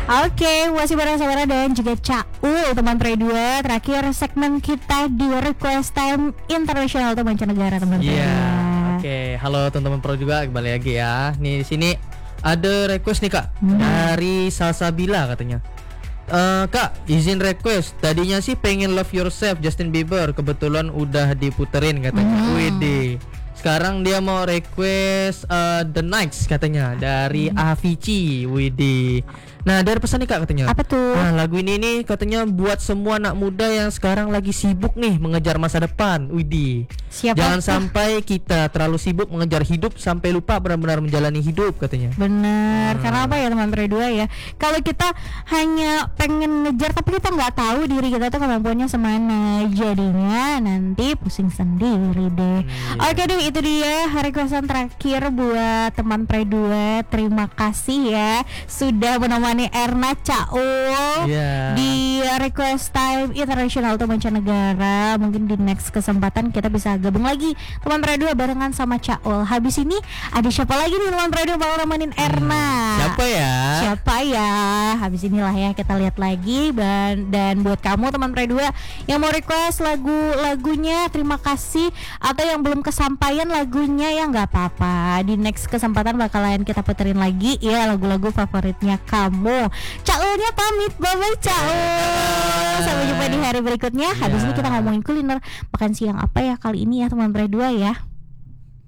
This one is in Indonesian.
Oke, masih bareng Samara dan juga Caul, teman Pre 2. Terakhir segmen kita di Request Time Internasional atau mancanegara, teman Pre 2. Iya. Oke, halo teman-teman Pro juga, kembali lagi ya. Nih di sini ada request nih Kak dari Salsabila katanya. Kak, izin request. Tadinya sih pengen Love Yourself Justin Bieber, kebetulan udah diputerin katanya. Widih. Sekarang dia mau request The Nights katanya dari Avicii. Widih. Nah, dari pesan nih Kak katanya. Apa tuh? Nah, lagu ini nih katanya buat semua anak muda yang sekarang lagi sibuk nih mengejar masa depan. Widih. Siapa? Jangan sampai kita terlalu sibuk mengejar hidup sampai lupa benar-benar menjalani hidup katanya. Bener, karena apa ya teman Pre 2 ya? Kalau kita hanya pengen ngejar tapi kita nggak tahu diri kita tuh kemampuannya semana, jadinya nanti pusing sendiri deh. Oke deh, itu dia requestan terakhir buat teman Pre 2. Terima kasih ya sudah menemani Erna Caul di Request Time Internasional atau mancanegara. Mungkin di next kesempatan kita bisa gabung lagi teman Pre 2 barengan sama Caul. Habis ini ada siapa lagi nih teman Pre 2 bakal nemenin Erna? Siapa ya? Habis inilah ya kita lihat lagi. Dan buat kamu teman Pre 2 yang mau request lagunya, terima kasih. Atau yang belum kesampaian lagunya, ya nggak apa-apa. Di next kesempatan bakalan kita puterin lagi ya lagu-lagu favoritnya kamu. Caulnya pamit, bye-bye Caul. Sampai jumpa di hari berikutnya. Habis ini kita ngomongin kuliner, makan siang apa ya kali ini ya teman Pre 2 ya.